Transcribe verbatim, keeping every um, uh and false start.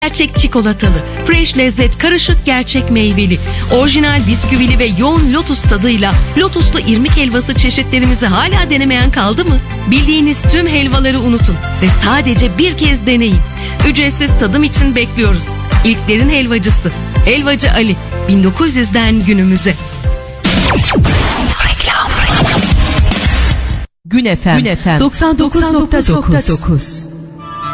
Gerçek çikolatalı, fresh lezzet, karışık gerçek meyveli, orijinal bisküvili ve yoğun lotus tadıyla lotuslu irmik helvası çeşitlerimizi hala denemeyen kaldı mı? Bildiğiniz tüm helvaları unutun ve sadece bir kez deneyin. Ücretsiz tadım için bekliyoruz. İlklerin helvacısı Helvacı Ali, bin dokuz yüzden günümüze. Gün Efem, Gün Efem doksan dokuz nokta dokuz.